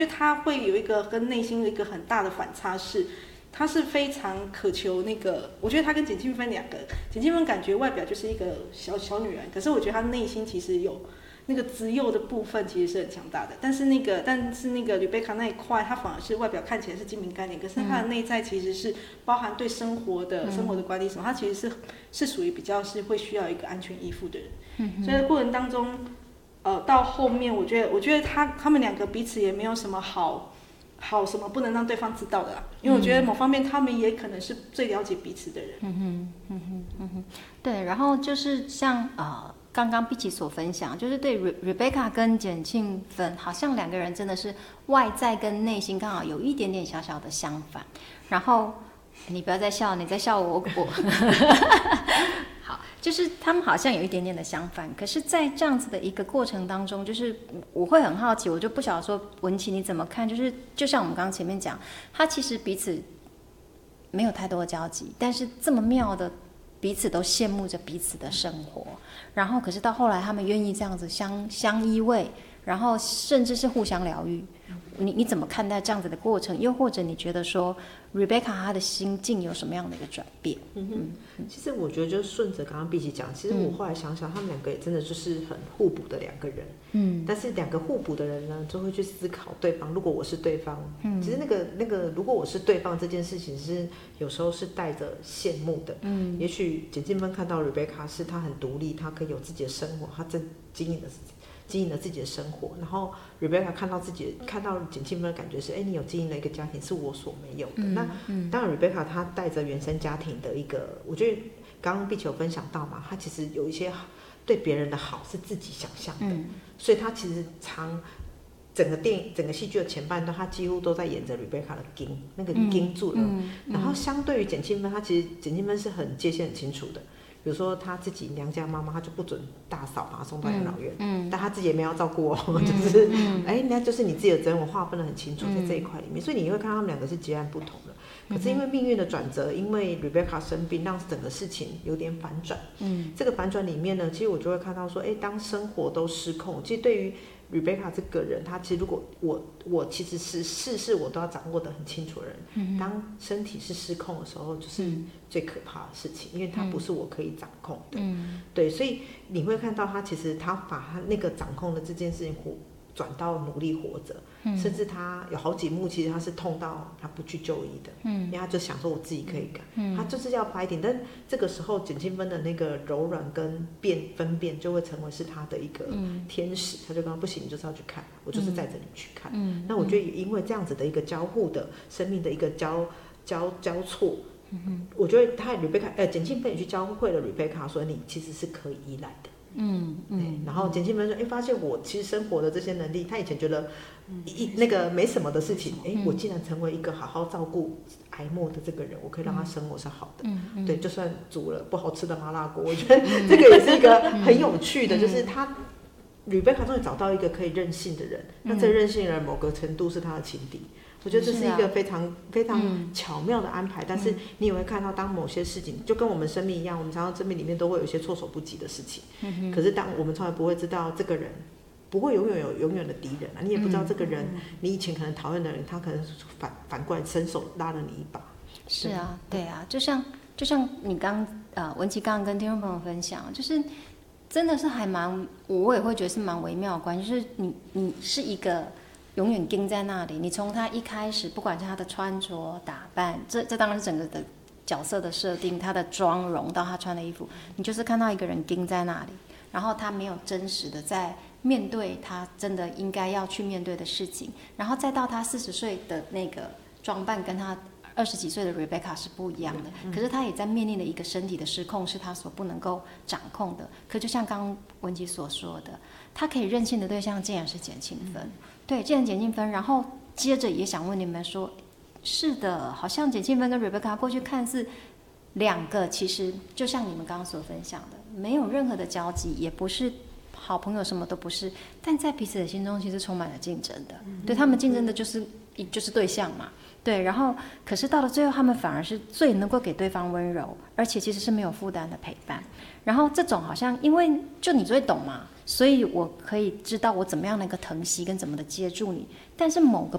就他会有一个跟内心的一个很大的反差是，他是非常渴求那个，我觉得他跟简庆芬两个，简庆芬感觉外表就是一个小女人，可是我觉得他内心其实有那个自幼的部分其实是很强大的，但是那个吕贝卡那一块，他反而是外表看起来是精明干练，可是他的内在其实是包含对生活的管理什么，他其实是属于比较是会需要一个安全依附的人，所以在过程当中。到后面我觉得他们两个彼此也没有什么好什么不能让对方知道的啦，因为我觉得某方面他们也可能是最了解彼此的人。 对，然后就是像刚刚碧琪所分享，就是对 Rebecca 跟简庆芬，好像两个人真的是外在跟内心刚好有一点点小小的相反。然后你不要再笑，你在笑我。好，就是他们好像有一点点的相反，可是在这样子的一个过程当中，就是我会很好奇，我就不晓得说文琪你怎么看，就是就像我们刚刚前面讲，他其实彼此没有太多的交集，但是这么妙的彼此都羡慕着彼此的生活，然后可是到后来他们愿意这样子相依偎，然后甚至是互相疗愈。你怎么看待这样子的过程？又或者你觉得说 Rebecca 她的心境有什么样的一个转变？ 其实我觉得就是顺着刚刚碧琪讲，其实我后来想想，他们两个也真的就是很互补的两个人。但是两个互补的人呢，就会去思考对方。如果我是对方，其实那个，如果我是对方这件事情是有时候是带着羡慕的。也许简静芬看到 Rebecca 是她很独立，她可以有自己的生活，她正经营了自己的生活，然后 Rebecca 看到简庆芬的感觉是，你有经营了一个家庭是我所没有的。那当然 Rebecca 她带着原生家庭的一个，我觉得刚刚碧琪有分享到嘛，她其实有一些对别人的好是自己想象的，所以她其实整个戏剧的前半段，她几乎都在演着 Rebecca 的盯，那个盯住了。然后相对于简庆芬，她其实简庆芬是很界限很清楚的。比如说他自己娘家妈妈，他就不准大嫂把他送到养老院，但他自己也没有照顾就是那就是你自己的责任，我划分得很清楚在这一块里面，所以你会看到他们两个是截然不同的。可是因为命运的转折，因为 Rebecca 生病，让整个事情有点反转。这个反转里面呢，其实我就会看到说，当生活都失控，其实对于Rebecca 这个人，他其实如果我其实是事我都要掌握得很清楚的人，当身体是失控的时候，就是最可怕的事情，因为它不是我可以掌控的。对，所以你会看到他其实他把他那个掌控的这件事情转到努力活着，甚至他有好几幕其实他是痛到他不去就医的，因为他就想说我自己可以改，他就是要拍点，但这个时候简庆芬的那个柔软跟分辨就会成为是他的一个天使，他就刚刚不行，你就是要去看，我就是载着你去看。那我觉得也因为这样子的一个交互的生命的一个交错，我觉得他简庆芬也去教会了 Rebecca 说你其实是可以依赖的。然后简庆芬说，发现我其实生活的这些能力，他以前觉得那个没什么的事情，我竟然成为一个好好照顾癌末的这个人，我可以让他生活是好的。对，就算煮了不好吃的麻辣锅，我觉得这个也是一个很有趣的，就是他Rebecca 终于找到一个可以任性的人，那这个任性的人某个程度是他的情敌。我觉得这是一个非常非常巧妙的安排，但是你也会看到，当某些事情就跟我们生命一样，我们常常生命里面都会有一些措手不及的事情。可是当我们从来不会知道这个人不会永远有永远的敌人啊，你也不知道这个人你以前可能讨厌的人，他可能反过来伸手拉了你一把。 是啊，对啊，就像你文琪刚刚跟听众朋友分享，就是真的是我也会觉得是蛮微妙的关系，就是你是一个。永远盯在那里，你从他一开始，不管是他的穿着打扮，这当然是整个的角色的设定，他的妆容到他穿的衣服，你就是看到一个人盯在那里，然后他没有真实的在面对他真的应该要去面对的事情，然后再到他40岁的那个装扮跟他20几岁的 Rebecca 是不一样的，可是他也在面临的一个身体的失控是他所不能够掌控的。可就像刚刚文琪所说的，他可以任性的对象竟然是简庆芬。对，既然简庆芬，然后接着也想问你们说，是的，好像简庆芬跟 Rebecca 过去看似两个，其实就像你们刚刚所分享的，没有任何的交集，也不是好朋友，什么都不是，但在彼此的心中其实充满了竞争的。对，他们竞争的就是对象嘛。对，然后可是到了最后，他们反而是最能够给对方温柔，而且其实是没有负担的陪伴。然后这种好像因为就你最懂嘛，所以我可以知道我怎么样能够疼惜跟怎么的接住你。但是某个